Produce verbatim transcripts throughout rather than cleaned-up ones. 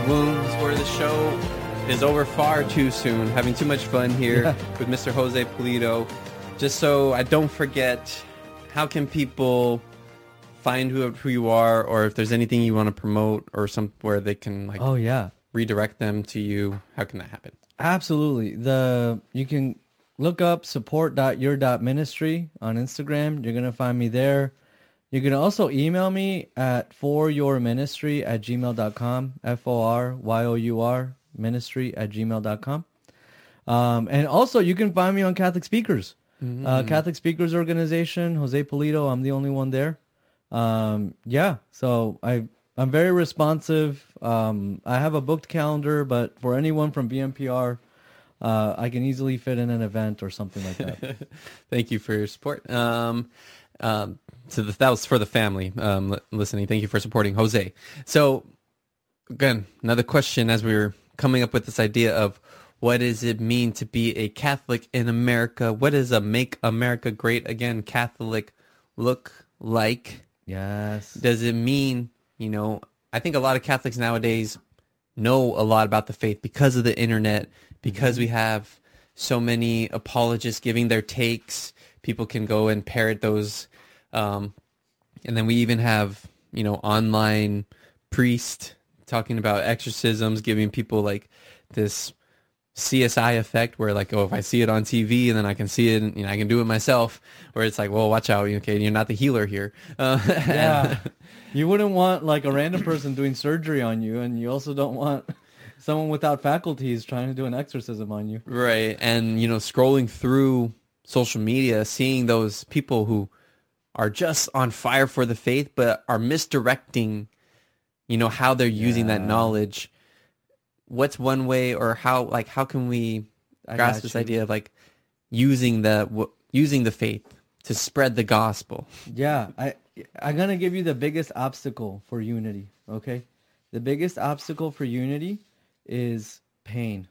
Wounds, where the show is over far too soon. Having too much fun here yeah. with Mister Jose Pulido. Just so I don't forget, how can people find who who you are, or if there's anything you want to promote, or somewhere they can like oh yeah redirect them to you? How can that happen? Absolutely. The you can look up support dot your dot ministry on Instagram. You're gonna find me there. You can also email me at foryourministry at gmail dot com, F O R Y O U R, ministry at gmail dot com. Um, and also, you can find me on Catholic Speakers. Mm-hmm. Uh, Catholic Speakers Organization, Jose Pulido, I'm the only one there. Um, yeah, so I, I'm very responsive. Um, I have a booked calendar, but for anyone from B M P R, uh, I can easily fit in an event or something like that. Thank you for your support. Um, um, so the, that was for the family um, listening. Thank you for supporting Jose. So again, another question as we were coming up with this idea of what does it mean to be a Catholic in America? What does a Make America Great Again Catholic look like? Yes. Does it mean, you know, I think a lot of Catholics nowadays know a lot about the faith because of the internet, because mm-hmm. we have so many apologists giving their takes. People can go and parrot those. Um, and then we even have, you know, online priest talking about exorcisms, giving people like this C S I effect where like, oh, if I see it on T V and then I can see it and, you know, I can do it myself, where it's like, well, watch out. Okay. You're not the healer here. Uh, yeah. You wouldn't want like a random person doing surgery on you. And you also don't want someone without faculties trying to do an exorcism on you. Right. And, you know, scrolling through social media, seeing those people who are just on fire for the faith, but are misdirecting, you know, how they're using yeah. that knowledge. What's one way, or how, like, how can we I grasp this idea of like using the, w- using the faith to spread the gospel? Yeah. I, I'm going to give you the biggest obstacle for unity. Okay. The biggest obstacle for unity is pain.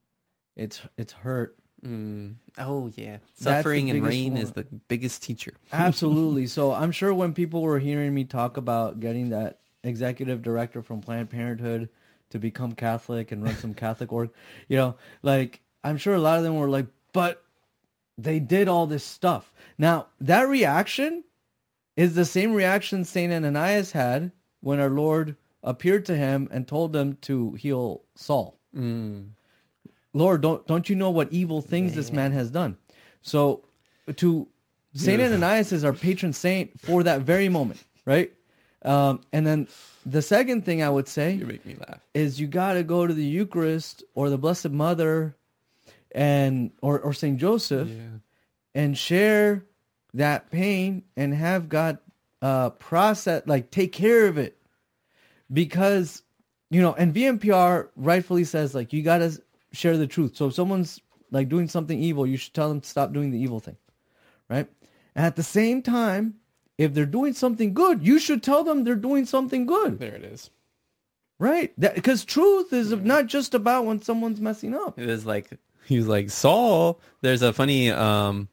It's, it's hurt. Mm. Oh yeah, suffering and rain one. Is the biggest teacher. Absolutely. So I'm sure when people were hearing me talk about getting that executive director from Planned Parenthood to become Catholic and run some Catholic org, you know, like I'm sure a lot of them were like, but they did all this stuff. Now that reaction is the same reaction Saint Ananias had when our Lord appeared to him and told him to heal Saul. Mm. Lord, don't don't you know what evil things yeah. this man has done? So, to Saint Ananias is our patron saint for that very moment, right? Um, and then the second thing I would say you make me laugh. Is you got to go to the Eucharist or the Blessed Mother, and or or Saint Joseph, yeah. and share that pain and have God uh, process, like take care of it, because you know, and V M P R rightfully says like you got to share the truth. So if someone's like doing something evil, you should tell them to stop doing the evil thing, right? And at the same time, if they're doing something good, you should tell them they're doing something good. There it is. Right? Because truth is not just about when someone's messing up. It is like, he was like, Saul, there's a funny um,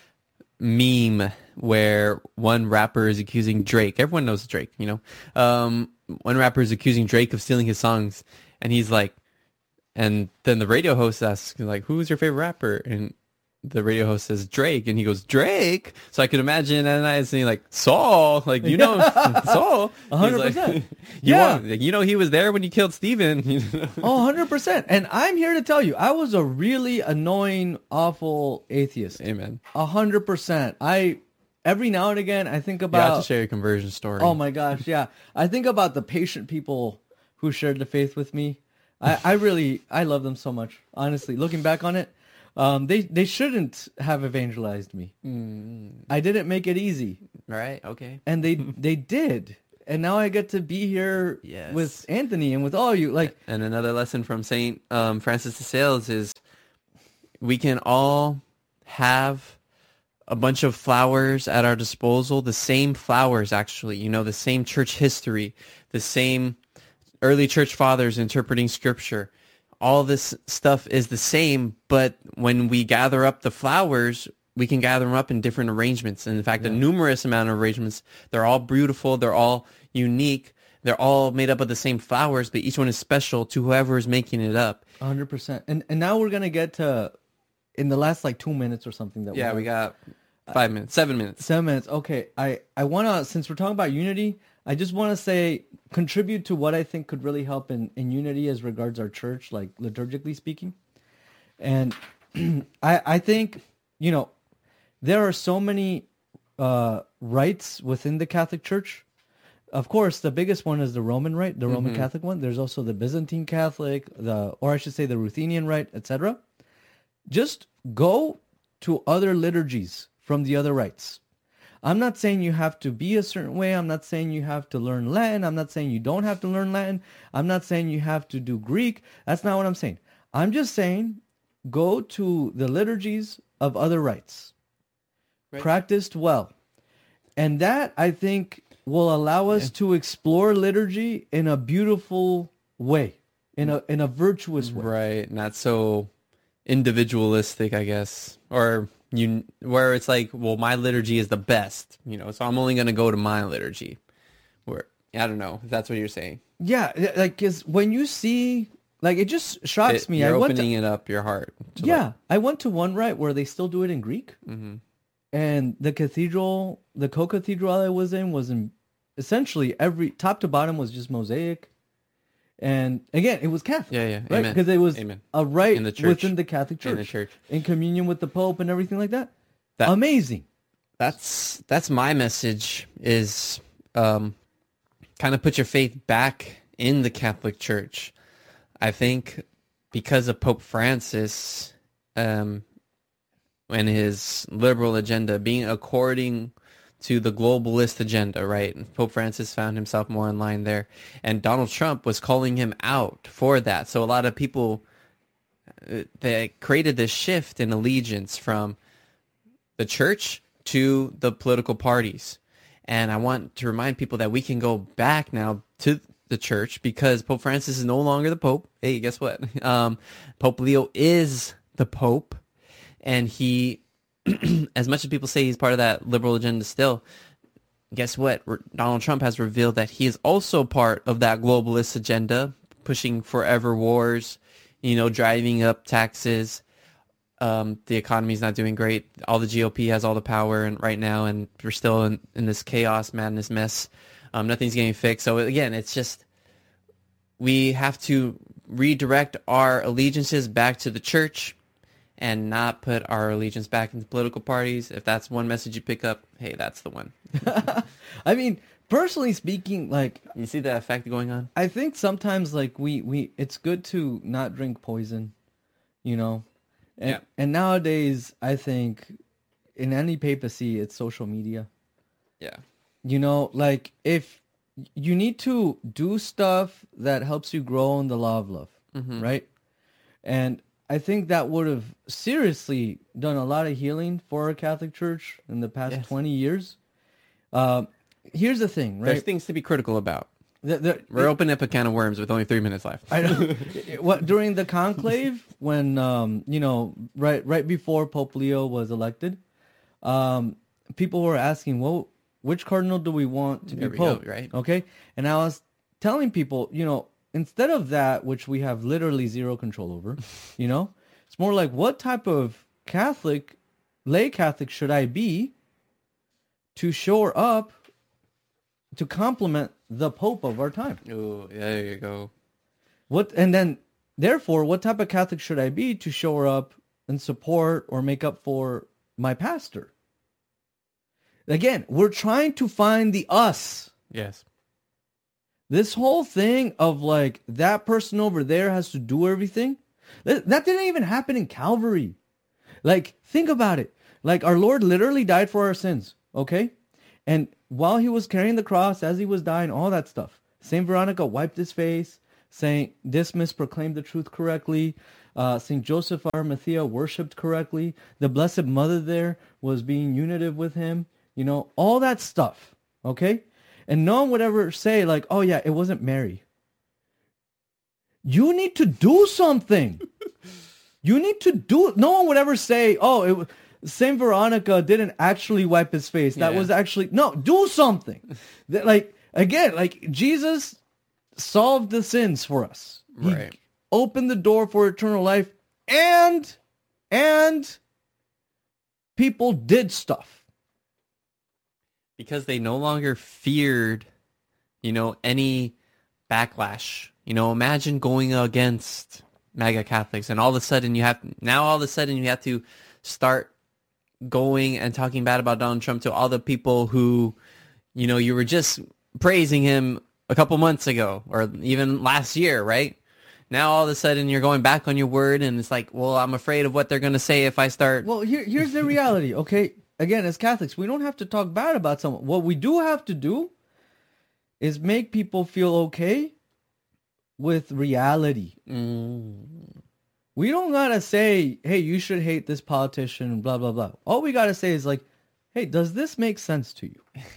meme where one rapper is accusing Drake. Everyone knows Drake, you know? Um, one rapper is accusing Drake of stealing his songs. And he's like, and then the radio host asks, like, who's your favorite rapper? And the radio host says, Drake. And he goes, Drake? So I could imagine Ananias saying, like, Saul. Like, you know, Saul. one hundred percent. Like, you yeah. Want, like, you know, he was there when you killed Stephen. Oh, one hundred percent. And I'm here to tell you, I was a really annoying, awful atheist. Amen. one hundred percent. I... Every now and again, I think about... You have to share your conversion story. Oh, my gosh, yeah. I think about the patient people who shared the faith with me. I, I really, I love them so much. Honestly, looking back on it, um, they they shouldn't have evangelized me. Mm. I didn't make it easy. Right. Okay. And they they did, and now I get to be here yes. with Anthony and with all you. Like, and another lesson from Saint um, Francis de Sales is we can all have a bunch of flowers at our disposal. The same flowers, actually. You know, the same church history, the same early church fathers interpreting scripture. All this stuff is the same, but when we gather up the flowers, we can gather them up in different arrangements. And in fact, yeah. a numerous amount of arrangements. They're all beautiful. They're all unique. they're all made up of the same flowers, but each one is special to whoever is making it up. one hundred percent. And and now we're going to get to, in the last like two minutes or something. that Yeah, we we got five minutes, seven minutes. Seven minutes. Okay. I, I want to, since we're talking about unity, I just want to say, contribute to what I think could really help in, in unity as regards our church, like liturgically speaking. And I, I think, you know, there are so many uh, rites within the Catholic Church. Of course, the biggest one is the Roman rite, the Roman Mm-hmm. Catholic one. There's also the Byzantine Catholic, the, or I should say the Ruthenian rite, et cetera. Just go to other liturgies from the other rites. I'm not saying you have to be a certain way. I'm not saying you have to learn Latin. I'm not saying you don't have to learn Latin. I'm not saying you have to do Greek. That's not what I'm saying. I'm just saying go to the liturgies of other rites. Right. Practiced well. And that, I think, will allow us Yeah. to explore liturgy in a beautiful way, in a in a virtuous way. Right, not so individualistic, I guess, or you where it's like, well, my liturgy is the best, you know, so I'm only going to go to my liturgy. Where I don't know if that's what you're saying. Yeah, like, cause when you see, like, it just shocks It- me. You're I went to, opening it up your heart. to, yeah, like, I went to one rite where they still do it in Greek, mhm. and the cathedral, the co-cathedral I was in, was in essentially every top to bottom was just mosaic, and again, it was Catholic. Yeah, yeah, right, amen. because it was Amen. a rite In the church. within the Catholic Church, In the church. in communion with the Pope and everything like that. That- Amazing. That's that's my message is um, kind of put your faith back in the Catholic Church. I think because of Pope Francis um, and his liberal agenda being according to the globalist agenda, right? And Pope Francis found himself more in line there. And Donald Trump was calling him out for that. So a lot of people, uh, they created this shift in allegiance from the church to the political parties. And I want to remind people that we can go back now to the church because Pope Francis is no longer the Pope. Hey, guess what? Um, Pope Leo is the Pope. And he, as much as people say he's part of that liberal agenda still, guess what? Re- Donald Trump has revealed that he is also part of that globalist agenda, pushing forever wars, you know, driving up taxes. Um, the economy's not doing great. All the G O P has all the power and right now, and we're still in, in this chaos, madness, mess. Um, nothing's getting fixed. So again, it's just we have to redirect our allegiances back to the church and not put our allegiance back into political parties. If that's one message you pick up, hey, that's the one. I mean, personally speaking, like, You see the effect going on? I think sometimes like we, we it's good to not drink poison, you know? And, Yeah. and nowadays, I think in any papacy, it's social media. Yeah. You know, like if you need to do stuff that helps you grow in the law of love, Mhm. right? And I think that would have seriously done a lot of healing for our Catholic Church in the past Yes. twenty years. Um, here's the thing, There's right? things to be critical about. The- the- We're opening up a can of worms with only three minutes left. I know. What during the conclave, when um, you know, right right before Pope Leo was elected, um, people were asking, "Well, which cardinal do we want to There be we go, pope?" right. Okay, and I was telling people, you know, instead of that, which we have literally zero control over, you know, it's more like, what type of Catholic, lay Catholic should I be to shore up, to complement the Pope of our time? Oh, there you go. What and then therefore, what type of Catholic should I be to shore up and support or make up for my pastor? Again, we're trying to find the us. Yes. This whole thing of like that person over there has to do everything. That, that didn't even happen in Calvary. Like, think about it. Like, our Lord literally died for our sins, okay? And while he was carrying the cross, as he was dying, all that stuff, Saint Veronica wiped his face. Saint Dismas proclaimed the truth correctly. Uh, Saint Joseph Arimathea worshipped correctly. The Blessed Mother there was being unitive with him. You know, all that stuff, okay? And no one would ever say, like, oh, yeah, it wasn't Mary. You need to do something. You need to do... No one would ever say, oh, it was... Saint Veronica didn't actually wipe his face. That Yeah. was actually... No, do something. That, like, again, like Jesus solved the sins for us. He Right. opened the door for eternal life, and and people did stuff. Because they no longer feared, you know, any backlash. You know, imagine going against MAGA Catholics, and all of a sudden you have now all of a sudden you have to start going and talking bad about Donald Trump to all the people who, you know, you were just praising him a couple months ago or even last year, right? Now all of a sudden you're going back on your word, and it's like, well, I'm afraid of what they're going to say if I start. Well, here, here's the reality, okay? Again, as Catholics, we don't have to talk bad about someone. What we do have to do is make people feel okay with reality. Mm. We don't gotta say, hey, you should hate this politician, blah, blah, blah. All we gotta say is like, hey, does this make sense to you?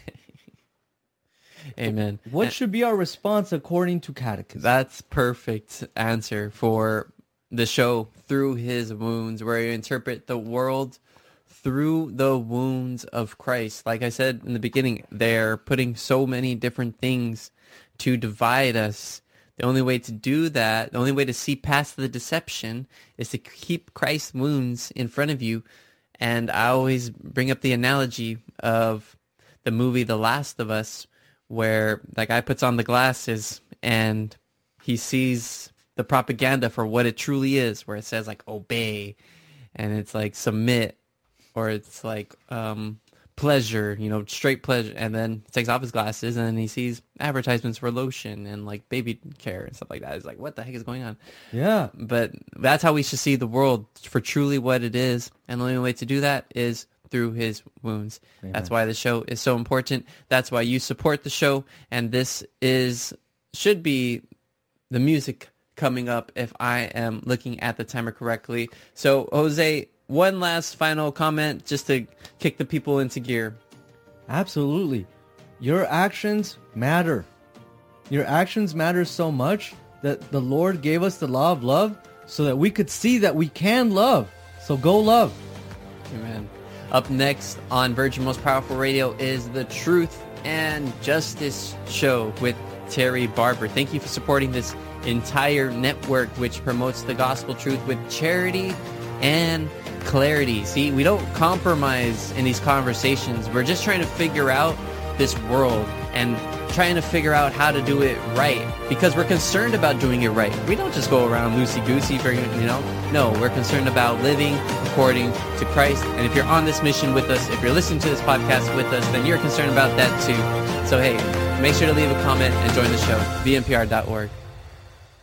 Amen. What should be our response according to catechism? That's perfect answer for the show, Through His Wounds, where you interpret the world through the wounds of Christ. Like I said in the beginning, they're putting so many different things to divide us. The only way to do that, the only way to see past the deception is to keep Christ's wounds in front of you. And I always bring up the analogy of the movie The Last of Us, where that guy puts on the glasses and he sees the propaganda for what it truly is, where it says like obey, and it's like submit, or it's like um, pleasure, you know, straight pleasure. And then he takes off his glasses and he sees advertisements for lotion and like baby care and stuff like that. It's like, what the heck is going on? Yeah. But that's how we should see the world for truly what it is. And the only way to do that is through his wounds. Amen. That's why the show is so important. That's why you support the show. And this is, should be the music coming up if I am looking at the timer correctly. So Jose, one last final comment just to kick the people into gear. Absolutely. Your actions matter. Your actions matter so much that the Lord gave us the law of love so that we could see that we can love. So go love. Amen. Up next on Virgin Most Powerful Radio is the Truth and Justice Show with Terry Barber. Thank you for supporting this entire network, which promotes the gospel truth with charity and clarity. See, we don't compromise in these conversations. We're just trying to figure out this world and trying to figure out how to do it right, because we're concerned about doing it right. We don't just go around loosey-goosey, for, you know. No, we're concerned about living according to Christ. And if you're on this mission with us, if you're listening to this podcast with us, then you're concerned about that too. So hey, make sure to leave a comment and join the show. V M P R dot org.